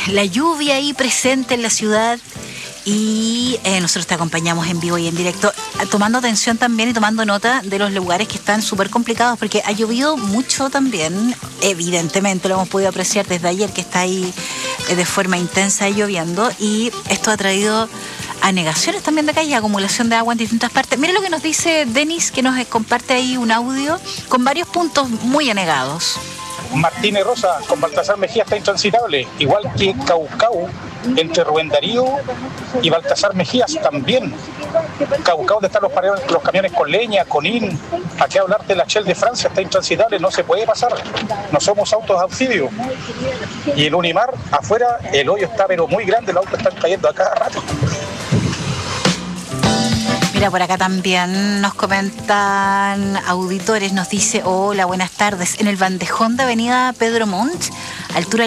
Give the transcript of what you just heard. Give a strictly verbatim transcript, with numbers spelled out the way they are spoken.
la lluvia ahí presente en la ciudad. Y eh, nosotros te acompañamos en vivo y en directo, tomando atención también y tomando nota de los lugares que están súper complicados, porque ha llovido mucho también, evidentemente lo hemos podido apreciar desde ayer, que está ahí eh, de forma intensa y lloviendo, y esto ha traído anegaciones también de calle, acumulación de agua en distintas partes. Mire lo que nos dice Denis, que nos comparte ahí un audio con varios puntos muy anegados. Martínez Rosa con Baltasar Mejía está intransitable, igual que Caucao, entre Rubén Darío y Baltasar Mejías también. Caucao, donde están los, los camiones con leña, con in, ¿a qué hablar de la Shell de Francia? Está intransitable, no se puede pasar, no somos autos auxilio. Y el Unimar, afuera, el hoyo está pero muy grande, los autos están cayendo a cada rato. Mira, por acá también nos comentan auditores, nos dice, hola, buenas tardes, en el bandejón de avenida Pedro Montt, altura